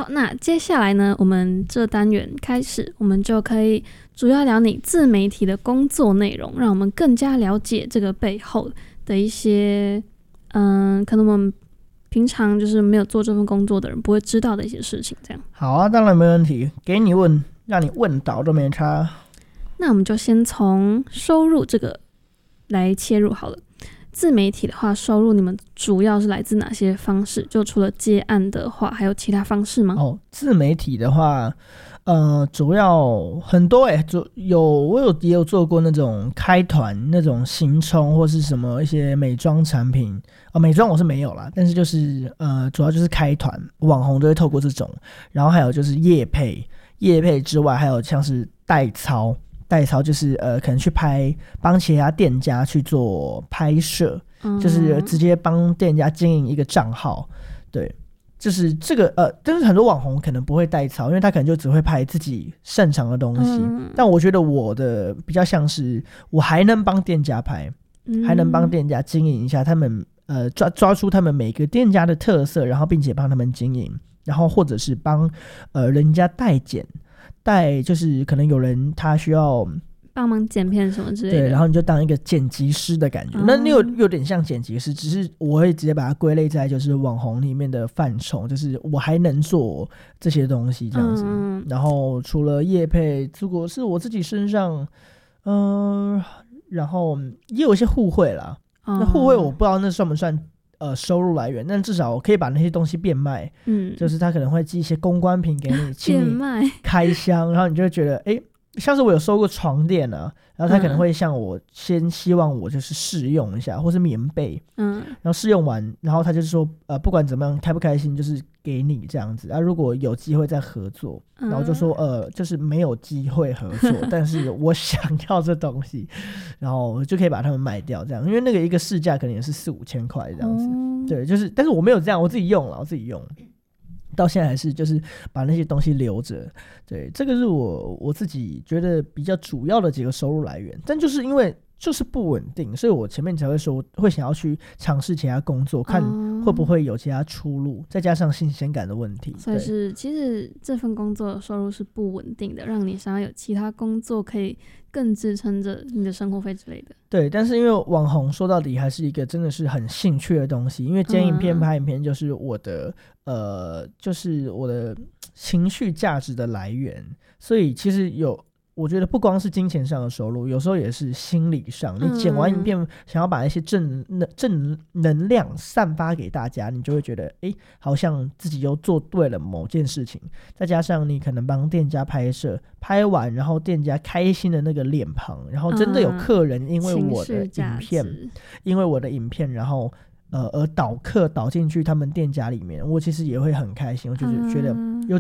好，那接下来呢，我们这单元开始，我们就可以主要聊你自媒体的工作内容，让我们更加了解这个背后的一些可能我们平常就是没有做这份工作的人不会知道的一些事情，这样。 好啊，当然没问题，给你问，让你问倒都没差。 那我们就先从收入这个来切入好了。自媒体的话，收入你们主要是来自哪些方式？就除了接案的话，还有其他方式吗？ 自媒体的话，主要很多我也有做过那种开团那种行充或是什么一些美妆产品美妆我是没有啦，但是就是主要就是开团，网红都会透过这种，然后还有就是业配之外，还有像是代操就是可能去帮其他店家去做拍摄，就是直接帮店家经营一个账号，对，就是这个但是很多网红可能不会代操，因为他可能就只会拍自己擅长的东西，但我觉得我的比较像是我还能帮店家拍，还能帮店家经营一下他们抓出他们每个店家的特色，然后并且帮他们经营，然后或者是帮人家代剪，就是可能有人他需要帮忙剪片什么之类的， 对，然后你就当一个剪辑师的感觉，那你有点像剪辑师，只是我会直接把它归类在就是网红里面的范畴，就是我还能做这些东西这样子。然后除了业配，如果是我自己身上，然后也有一些互惠啦。那互惠我不知道那算不算收入来源，但至少我可以把那些东西变卖，就是他可能会寄一些公关品给你，请你开箱，然后你就会觉得像是我有收过床垫啊，然后他可能会向我先希望我就是试用一下，或是棉被，然后试用完，然后他就说不管怎么样开不开心就是给你这样子啊，如果有机会再合作，然后就说就是没有机会合作，但是我想要这东西，然后就可以把它们卖掉这样，因为那个一个市价可能也是4-5千块这样子，对，就是但是我没有这样，我自己用到现在还是就是把那些东西留着，对，这个是我自己觉得比较主要的几个收入来源，但就是因为就是不稳定，所以我前面才会说会想要去尝试其他工作，看会不会有其他出路，再加上新鲜感的问题。 所以是其实这份工作的收入是不稳定的，让你想要有其他工作可以更支撑着你的生活费之类的。 对，但是因为网红说到底还是一个真的是很兴趣的东西，因为剪影片拍影片就是我的就是我的情绪价值的来源，所以其实我觉得不光是金钱上的收入，有时候也是心理上，你剪完影片想要把一些正能量散发给大家，你就会觉得好像自己又做对了某件事情，再加上你可能帮店家拍摄，拍完然后店家开心的那个脸庞，然后真的有客人因为我的影片然后而导进去他们店家里面，我其实也会很开心，我就是觉得